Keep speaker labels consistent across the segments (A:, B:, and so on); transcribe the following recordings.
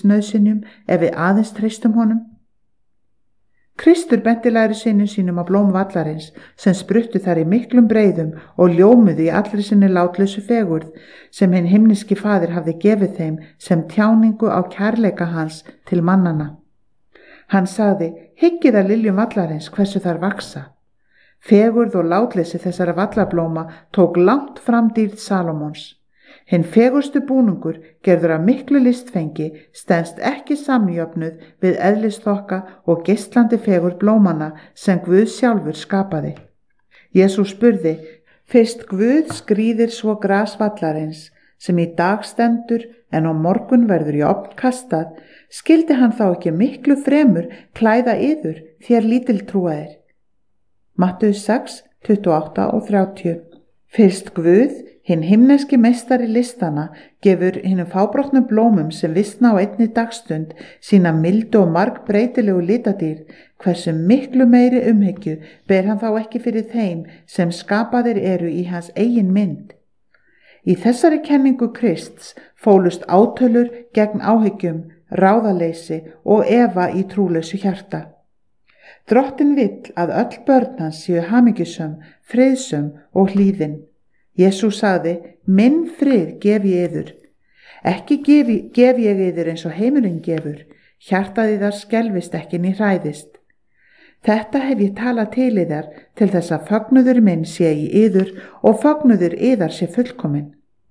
A: lífsnauðsynjum ef við aðeins treystum honum? Kristur benti lærisveinum sínum á blóm vallarins sem spruttu þar í miklum breiðum og ljómuðu í allri sinni látlausu fegurð sem hinn himneski faðir hafði gefið þeim sem tjáningu á kærleika hans til mannanna. Hann sagði: hyggið að liljum vallarins hversu þær vaksa. Fegurð og látleysi þessara vallarblóma tók langt fram dýrð Salómons. Hinn fegurstu búningur, gerður af miklu listfengi, stenst ekki samjöfnuð við eðlisþokka og geislandi fegurð blómanna sem Guð sjálfur skapaði. Jesús spurði: fyrst Guð skrýðir svo gras vallarins, sem í dag stendur en á morgun verður í ofn kastað, skyldi hann þá ekki miklu fremur klæða yður þér lítiltrúaðir? Mattheus 6, 28 og 30. Fyrst Guð, hinn himneski meistari listana, gefur hinum fábrotnum blómum sem visna á einni dagstund sína mildu og margbreytilegu litadýrð, hversu miklu meiri umhyggju ber hann þá ekki fyrir þeim sem skapaðir eru í hans eigin mynd. Í þessari kenningu Krists fólust átölur gegn áhyggjum, ráðaleysi og efa í trúlausu hjarta. Drottinn vill að öll börn hans séu hamingjusöm, friðsöm og hlýðin. Jesús sagði: minn frið gef ég yður. Ekki gef ég yður eins og heimurinn gefur, hjartað yðar skelfist ekki né hræðist. Þetta hef ég talað til yðar til þess að fögnuður minn sé í yður og fögnuður yðar sé fullkominn.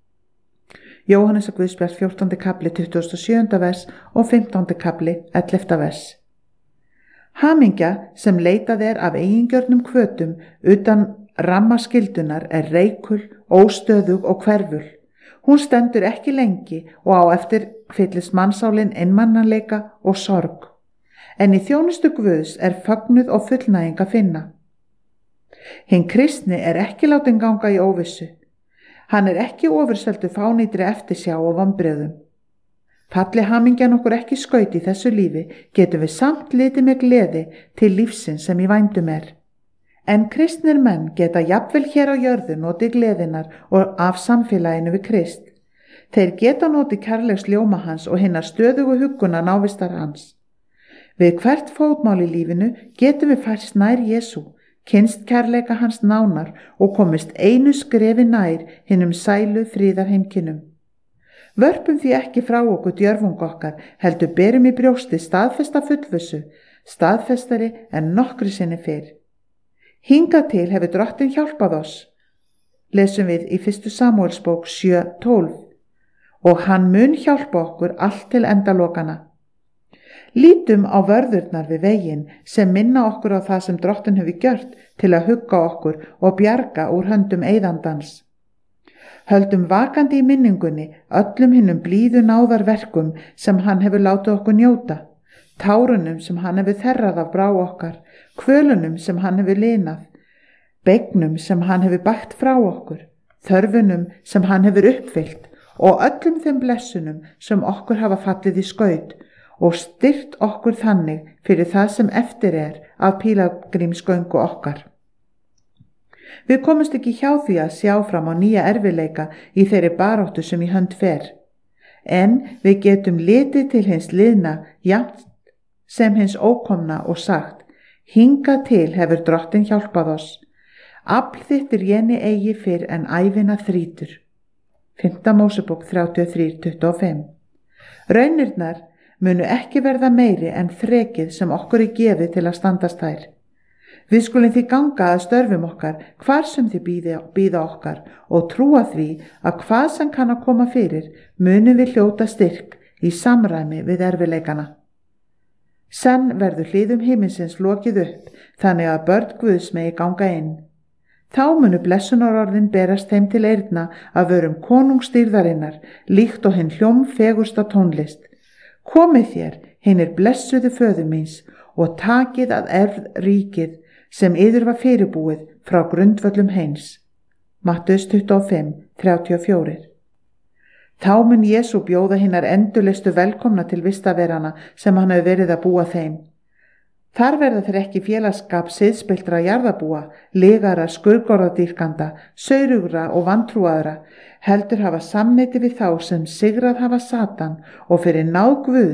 A: Jóhannesar Guðspjall 14. kapli 27. vers og 15. kapli 11. vers. Hamingja sem leitað er af eigingjörnum hvötum utan rammaskyldunar er reikul, óstöðug og hverful. Hún stendur ekki lengi og á eftir fyllist mannsálin einmannaleika og sorg. En í þjónustu Guðs er fögnuð og fullnæging að finna. Hinn kristni er ekki látinn ganga í óvissu. Hann er ekki ofurseldur fánýtri eftirsjá og vonbrigðum. Falli hamingjan okkur ekki skaut í þessu lífi, getum við samt litið með gleði til lífsins sem í vændum er. En kristnir menn geta jafnvel hér á jörðu notið gleðinar og af samfélaginu við Krist. Þeir geta notið kærleiks ljóma hans og hinnar stöðugu hugguna návistar hans. Við hvert fótmál í lífinu getum við færst nær Jesú, kynnst kærleika hans nánar og komist einu skrefi nær hinum sælu friðarheimkinum. Vörpum því ekki frá okkur djörfung okkar, heldur berum í brjósti staðfesta fullvissu, staðfestari en nokkru sinni fyrr. Hingað til hefur Drottinn hjálpað oss, lesum við í 1. Samúelsbók 7:12, og hann mun hjálpa okkur allt til endalokana. Lítum á vörðurnar við veginn sem minna okkur á það sem Drottinn hefur gjört til að hugga okkur og bjarga úr höndum eyðandans. Höldum vakandi í minningunni öllum hinnum blíðu náðarverkum sem hann hefur látið okkur njóta, tárunum sem hann hefur þerrað af brá okkar, kvölunum sem hann hefur linað, beignum sem hann hefur bægt frá okkur, þörfunum sem hann hefur uppfyllt og öllum þeim blessunum sem okkur hafa fallið í skaut og styrt okkur þannig fyrir það sem eftir er af pílagrímsgöngu okkar. Við komumst ekki hjá því að sjá fram á nýja erfiðleika í þeirri baráttu sem í hönd fer, en við getum litið til hins liðna jafnt sem hins ókomna og sagt: hingað til hefur Drottinn hjálpað oss. Afl þitt réni eigi fyrr en ævina þrýtur. 5. Mósebók 33:25. Raunirnar munu ekki verða meiri en þrekið sem okkur er gefið til að standast þær. Við skulum því ganga að störfum okkar hvar sem þið bíða okkar og trúa því að hvað sem kann að koma fyrir munum við hljóta styrk í samræmi við erfiðleikana. Senn verður hliðum himinsins lokið upp þannig að börn Guðs megi ganga inn. Þá munu blessunarorðin berast þeim til eyrna að vörum konungsdýrðarinnar líkt og hinn hljómfegursta tónlist. Komið þér, hinir blessuðu föður míns, og takið að erfð ríkið sem yður var fyrirbúið frá grundvöllum heims. Mattheus 25:34. Þá mun Jesú bjóða hinnar endurleistu velkomna til vistaverana sem hann hefur verið að búa þeim. Þar verða þeir ekki félagsskap siðspilltra jarðabúa, legara, skurðgorðadýrkanda, saurugra og vantrúaðra, heldur hafa samneyti við þá sem sigrað hafa Satan og fyrir náð Guðs